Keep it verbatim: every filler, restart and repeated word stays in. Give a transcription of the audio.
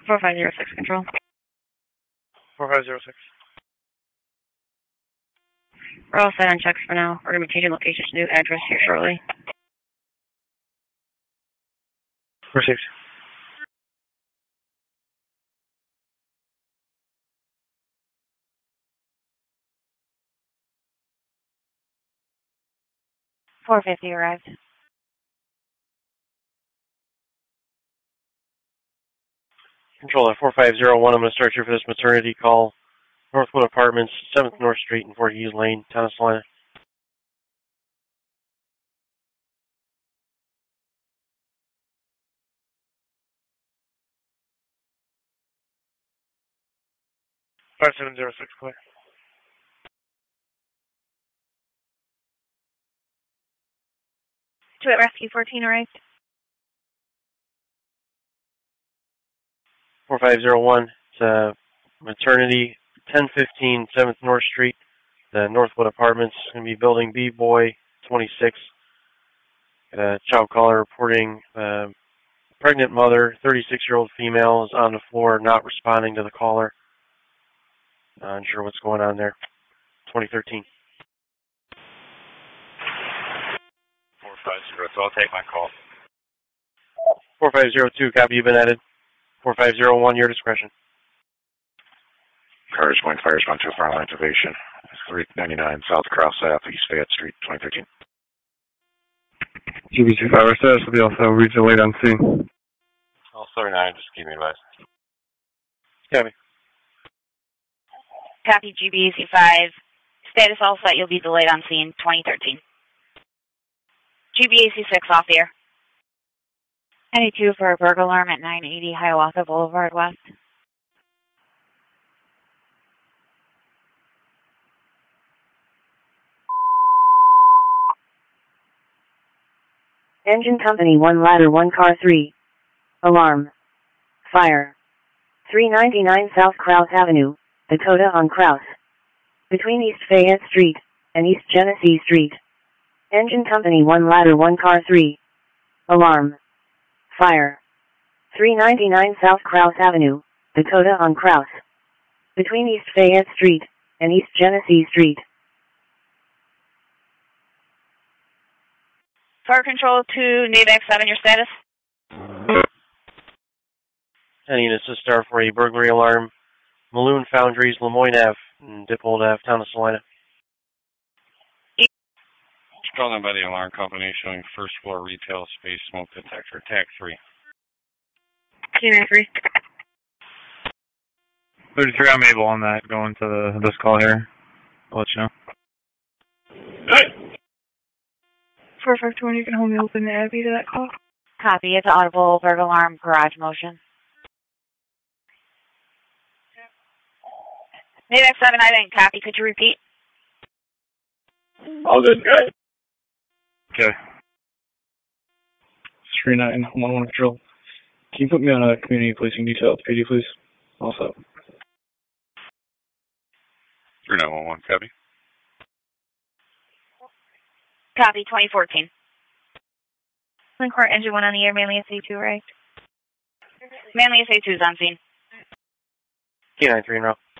four five zero six control. four five zero six. We're all set on checks for now. We're going to be changing location to new address here shortly. Received. four fifty arrived. Control at four five zero one. I'm going to start here for this maternity call. Northwood Apartments, seventh North Street and Fort Hughes Lane, Town of Salina. five seven zero six, clear. Two at Rescue fourteen arrived. four five zero one. It's a maternity, ten fifteen seventh North Street, the Northwood Apartments. It's going to be building B-Boy twenty-six. Got a child caller reporting uh, pregnant mother, thirty-six-year-old female, is on the floor, not responding to the caller. Not unsure what's going on there. twenty thirteen. four five zero, so I'll take my call. four five zero two, copy, you've been added. four five zero one, your discretion. Cars going fire response to a fire line activation. three ninety-nine South Cross Ave, East Fayette Street, twenty thirteen. G B two five, our status will be also reach delayed on scene. All thirty-nine, just keep me advised. Copy. Copy G B C five. Status all set. You'll be delayed on scene. twenty thirteen. G B A C six off the air. ninety-two for a burglar alarm at nine eighty Hiawatha Boulevard West. Engine Company one ladder one car three. Alarm. Fire. three ninety-nine South Krause Avenue, Dakota on Krause. Between East Fayette Street and East Genesee Street. Engine Company one ladder one car three. Alarm. Fire. three ninety-nine South Krause Avenue, Dakota on Krause. Between East Fayette Street and East Genesee Street. Fire Control to NAVAC seven, your status? Any assist star for a burglary alarm. Maloon Foundries, Lemoyne Avenue, and Dippold Avenue, Town of Salina. Called in by the alarm company showing first floor retail space smoke detector. Tag three. T nine three. thirty-three, I'm able on that, going to the, this call here. I'll let you know. four five two one, you can hold me open and add me to that call. Copy. It's audible burglar alarm garage motion. NAVAC seven, I didn't copy. Could you repeat? All good, good. Okay. three nine one one Control. Can you put me on a community policing detail at the P D, please? Also. three nine one one, copy. Copy, twenty fourteen. Court engine one on the air, Manly S A two, right? Manly S A two is on scene. T nine three in row.